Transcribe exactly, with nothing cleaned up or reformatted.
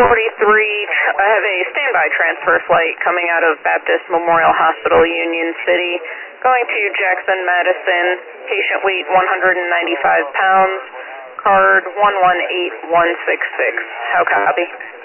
forty-three, I have a standby transfer flight coming out of Baptist Memorial Hospital, Union City, going to Jackson, Madison, patient weight one hundred ninety-five pounds, card one one eight one six six. How copy?